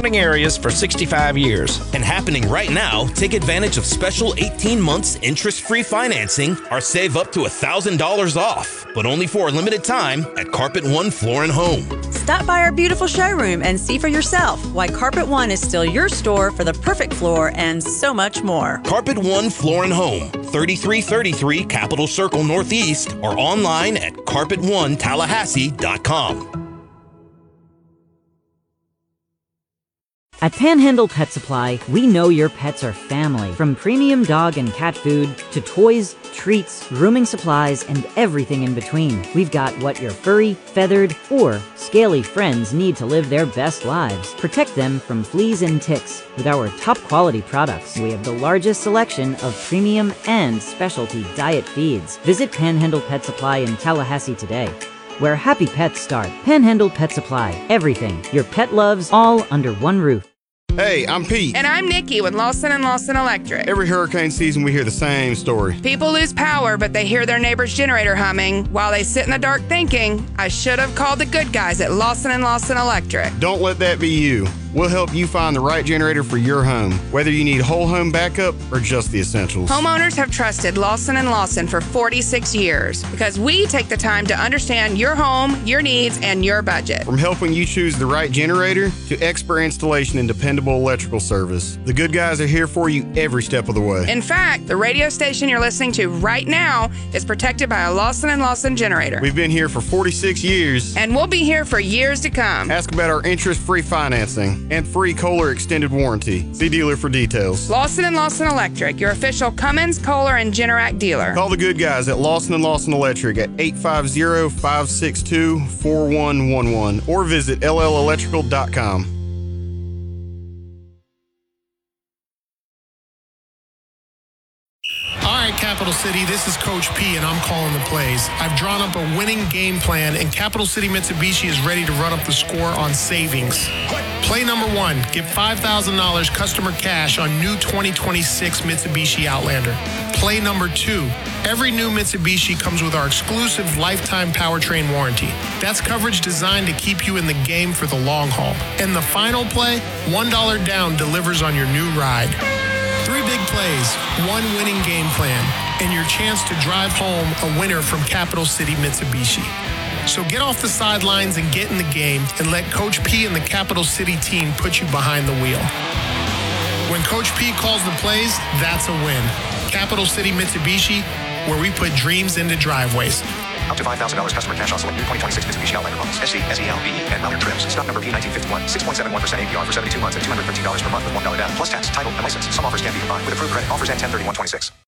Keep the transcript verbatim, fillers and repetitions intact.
surrounding areas for sixty-five years. And happening right now, take advantage of special eighteen months interest-free financing or save up to one thousand dollars off, but only for a limited time at Carpet One Floor and Home. Stop by our beautiful showroom and see for yourself why Carpet One is still your store for the perfect floor and so much more. Carpet One Floor and Home, thirty-three thirty-three Capitol Circle Northeast, or online at carpet one tallahassee dot com. At Panhandle Pet Supply, we know your pets are family. From premium dog and cat food to toys, treats, grooming supplies, and everything in between. We've got what your furry, feathered, or scaly friends need to live their best lives. Protect them from fleas and ticks with our top quality products. We have the largest selection of premium and specialty diet feeds. Visit Panhandle Pet Supply in Tallahassee today, where happy pets start. Panhandle Pet Supply. Everything your pet loves, all under one roof. Hey, I'm Pete. And I'm Nikki with Lawson and Lawson Electric. Every hurricane season, we hear the same story. People lose power, but they hear their neighbor's generator humming while they sit in the dark thinking, I should have called the good guys at Lawson and Lawson Electric. Don't let that be you. We'll help you find the right generator for your home, whether you need whole home backup or just the essentials. Homeowners have trusted Lawson and Lawson for forty-six years because we take the time to understand your home, your needs, and your budget. From helping you choose the right generator to expert installation and dependable electrical service, the good guys are here for you every step of the way. In fact, the radio station you're listening to right now is protected by a Lawson and Lawson generator. We've been here for forty-six years. And we'll be here for years to come. Ask about our interest-free financing and free Kohler extended warranty. See dealer for details. Lawson and Lawson Electric, your official Cummins, Kohler, and Generac dealer. Call the good guys at Lawson and Lawson Electric at eight five zero, five six two, four one one one or visit L L electrical dot com. All right, Capital City, this is Coach P, and I'm calling the plays. I've drawn up a winning game plan, and Capital City Mitsubishi is ready to run up the score on savings. Play number one, get five thousand dollars customer cash on new twenty twenty-six Mitsubishi Outlander. Play number two, every new Mitsubishi comes with our exclusive lifetime powertrain warranty. That's coverage designed to keep you in the game for the long haul. And the final play, one dollar down delivers on your new ride. Three big plays, one winning game plan, and your chance to drive home a winner from Capital City Mitsubishi. So get off the sidelines and get in the game and let Coach P and the Capital City team put you behind the wheel. When Coach P calls the plays, that's a win. Capital City Mitsubishi, where we put dreams into driveways. Up to five thousand dollars customer cash on select new twenty twenty-six Mitsubishi Outlander models. S C, S E L, B E, and router trims. Stock number P nineteen fifty-one. six point seven one percent A P R for seventy-two months and two hundred fifteen dollars per month with one dollar down. Plus tax, title, and license. Some offers can be combined with approved credit. Offers end ten thirty-one twenty-six.